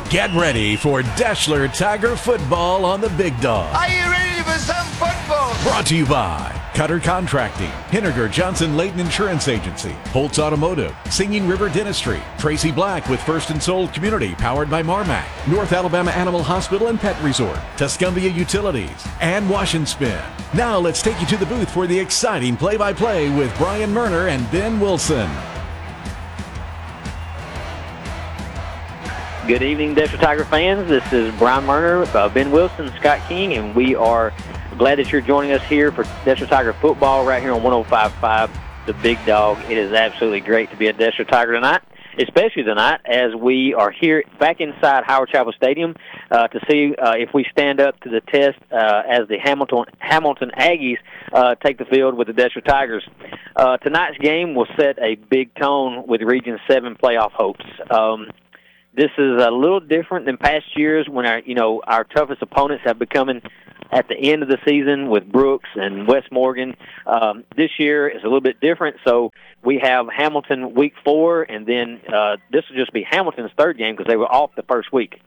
Get ready for Deshler Tiger football on the Big Dog. Are you ready for some football? Brought to you by Cutter Contracting, Henniger Johnson Layton Insurance Agency, Holtz Automotive, Singing River Dentistry, Tracy Black with First and Soul Community powered by Marmac, North Alabama Animal Hospital and Pet Resort, Tuscumbia Utilities, and Wash and Spin. Now let's take you to the booth for the exciting play-by-play with Brian Murner and Ben Wilson. Good evening, Deshler Tiger fans. This is Brian Murner, Ben Wilson, Scott King, and we are glad that you're joining us here for Deshler Tiger football right here on 105.5, the Big Dog. It is absolutely great to be at Deshler Tiger tonight, especially tonight as we are here back inside Howard Chapel Stadium to see if we stand up to the test as the Hamilton Aggies take the field with the Deshler Tigers. Tonight's game will set a big tone with Region 7 playoff hopes. This is a little different than past years when our toughest opponents have been coming at the end of the season with Brooks and West Morgan. This year is a little bit different, so we have Hamilton week 4, and then this will just be Hamilton's third game because they were off the first week.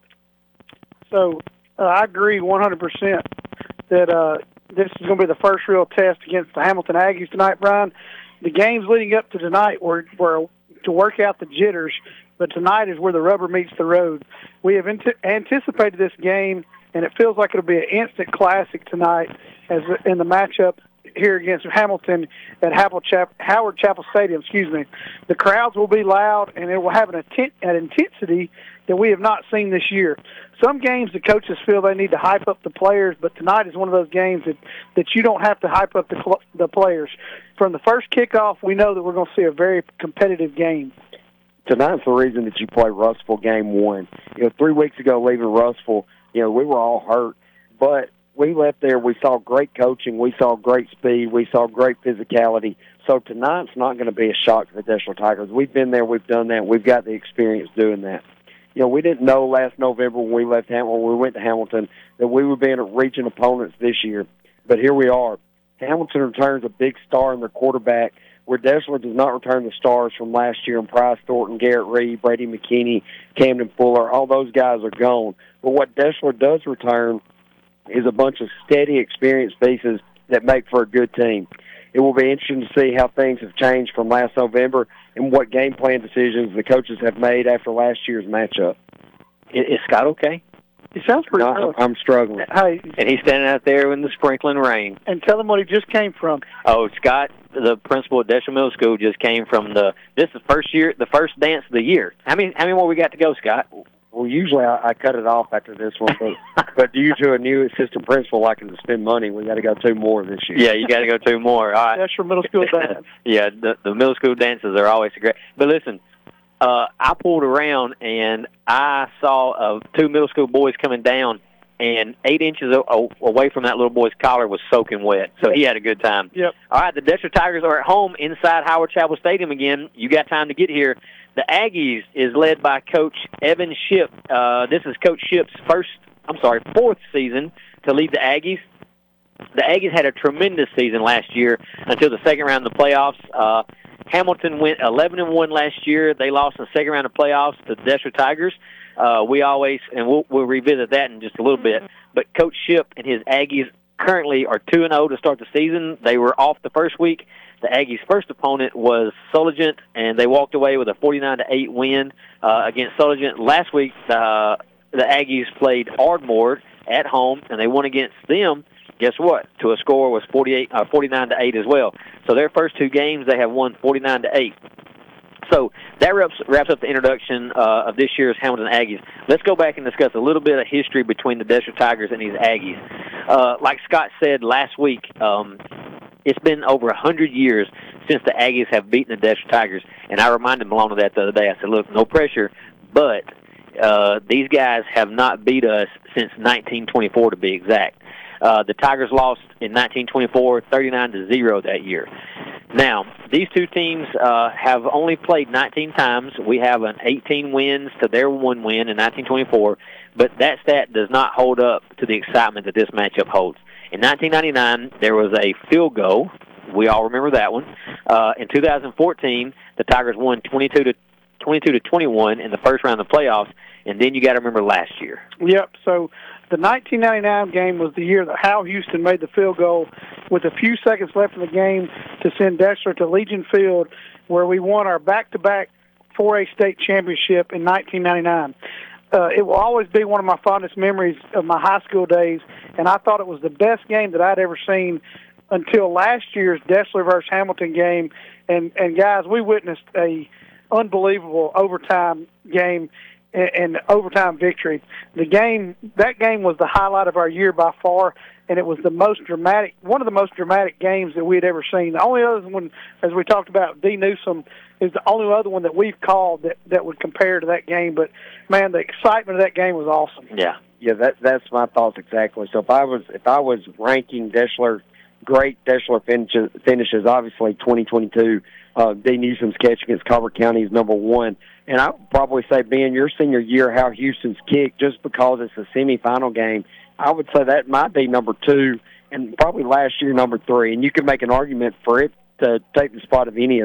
So I agree 100% that this is going to be the first real test against the Hamilton Aggies tonight, Brian. The games leading up to tonight were to work out the jitters, but tonight is where the rubber meets the road. We have anticipated this game, and it feels like it'll be an instant classic tonight as in the matchup here against Hamilton at Howard Chapel Stadium. The crowds will be loud, and it will have an intensity that we have not seen this year. Some games the coaches feel they need to hype up the players, but tonight is one of those games that you don't have to hype up the players. From the first kickoff, we know that we're going to see a very competitive game. Tonight's the reason that you play Russellville game 1. 3 weeks ago leaving Russellville, we were all hurt, but we left there. We saw great coaching. We saw great speed. We saw great physicality. So tonight's not going to be a shock to the Deshler Tigers. We've been there. We've done that. We've got the experience doing that. We didn't know last November when we went to Hamilton, that we would be in region opponents this year. But here we are. Hamilton returns a big star in their quarterback, where Deshler does not return the stars from last year in Price Thornton, Garrett Reed, Brady McKinney, Camden Fuller. All those guys are gone. But what Deshler does return is a bunch of steady, experienced pieces that make for a good team. It will be interesting to see how things have changed from last November and what game plan decisions the coaches have made after last year's matchup. Is Scott okay? He sounds pretty good. I'm struggling. Hey, and he's standing out there in the sprinkling rain. And tell him what he just came from. Oh, Scott, the principal at Deshler Middle School, just came from this is the first dance of the year. How many more we got to go, Scott? Well, usually I cut it off after this one, but due to a new assistant principal liking to spend money, we got to go 2 more this year. Yeah, you got to go 2 more. All right. Deshler Middle School dance. Yeah, the middle school dances are always great. But listen, I pulled around and I saw 2 middle school boys coming down, and 8 inches away from that little boy's collar was soaking wet. So he had a good time. Yep. All right, the Deshler Tigers are at home inside Howard Chapel Stadium again. You got time to get here. The Aggies is led by Coach Evan Ship. This is Coach Ship's 4th season to lead the Aggies. The Aggies had a tremendous season last year until the second round of the playoffs. Hamilton went 11-1 last year. They lost in the second round of playoffs to the Deshler Tigers. We'll revisit that in just a little bit. But Coach Ship and his Aggies currently are 2-0 to start the season. They were off the first week. The Aggies' first opponent was Sulligent, and they walked away with a 49-8 win against Sulligent. Last week, the Aggies played Ardmore at home, and they won against them. Guess what? To a score was 49-8 as well. So their first 2 games, they have won 49-8. So that wraps up the introduction of this year's Hamilton Aggies. Let's go back and discuss a little bit of history between the Deshler Tigers and these Aggies. Like Scott said last week, it's been over 100 years since the Aggies have beaten the Deshler Tigers, and I reminded Malone of that the other day. I said, look, no pressure, but these guys have not beat us since 1924 to be exact. The Tigers lost in 1924, 39-0 that year. Now, these 2 teams have only played 19 times. We have an 18 wins to their 1 win in 1924, but that stat does not hold up to the excitement that this matchup holds. In 1999, there was a field goal. We all remember that one. In 2014, the Tigers won 22-20 22-21 in the first round of the playoffs, and then you got to remember last year. Yep. So the 1999 game was the year that Hal Houston made the field goal with a few seconds left in the game to send Deshler to Legion Field, where we won our back-to-back 4A state championship in 1999. It will always be one of my fondest memories of my high school days, and I thought it was the best game that I'd ever seen until last year's Deshler versus Hamilton game. And guys, we witnessed a unbelievable overtime game and overtime victory. That game was the highlight of our year by far, and it was one of the most dramatic games that we had ever seen. The only other one, as we talked about, D. Newsome, is the only other one that we've called that would compare to that game. But man, the excitement of that game was awesome. Yeah, that's my thoughts exactly. So if I was ranking Deshler, great Deshler finishes, obviously 2022. D. Newsome's catch against Colbert County is number one. And I would probably say, Ben, your senior year, how Houston's kick, just because it's a semifinal game, I would say that might be number two, and probably last year number three. And you could make an argument for it to take the spot of any